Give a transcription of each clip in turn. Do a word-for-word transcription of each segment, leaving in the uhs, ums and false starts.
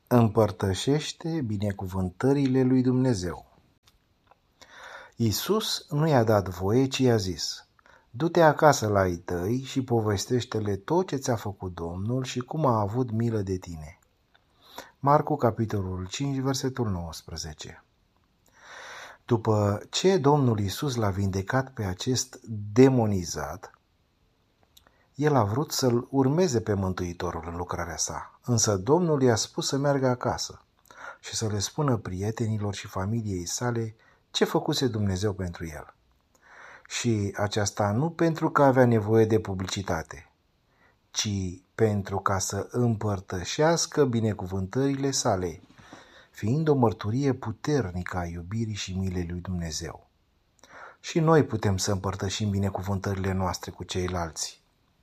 Împărtășește binecuvântările lui Dumnezeu. Iisus nu i-a dat voie, ci i-a zis: du-te acasă la ai tăi și povestește-le tot ce ți-a făcut Domnul și cum a avut milă de tine. Marcu, capitolul cinci, versetul nouăsprezece. După ce Domnul Iisus l-a vindecat pe acest demonizat, el a vrut să-l urmeze pe Mântuitorul în lucrarea sa, însă Domnul i-a spus să meargă acasă și să le spună prietenilor și familiei sale ce făcuse Dumnezeu pentru el. Și aceasta nu pentru că avea nevoie de publicitate, ci pentru ca să împărtășească binecuvântările sale, fiind o mărturie puternică a iubirii și milei lui Dumnezeu. Și noi putem să împărtășim binecuvântările noastre cu ceilalți.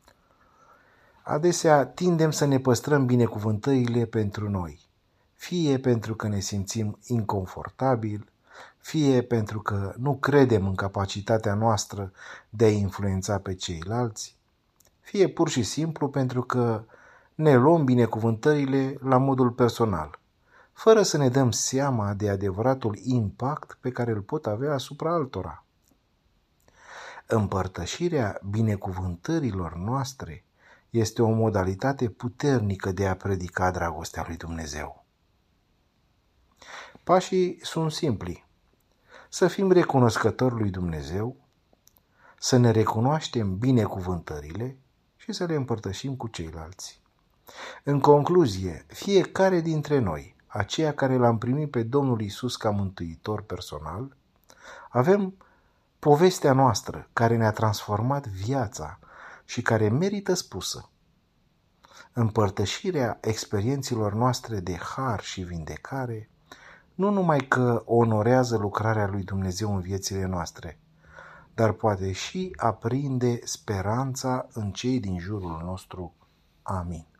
Adesea tindem să ne păstrăm binecuvântările pentru noi, fie pentru că ne simțim inconfortabil, fie pentru că nu credem în capacitatea noastră de a influența pe ceilalți, fie pur și simplu pentru că ne luăm binecuvântările la modul personal, fără să ne dăm seama de adevăratul impact pe care îl pot avea asupra altora. Împărtășirea binecuvântărilor noastre este o modalitate puternică de a predica dragostea lui Dumnezeu. Pașii sunt simpli. Să fim recunoscători lui Dumnezeu, să ne recunoaștem binecuvântările și să le împărtășim cu ceilalți. În concluzie, fiecare dintre noi, aceia care l-am primit pe Domnul Iisus ca mântuitor personal, avem povestea noastră care ne-a transformat viața și care merită spusă. Împărtășirea experiențelor noastre de har și vindecare nu numai că onorează lucrarea lui Dumnezeu în viețile noastre, dar poate și aprinde speranța în cei din jurul nostru. Amin.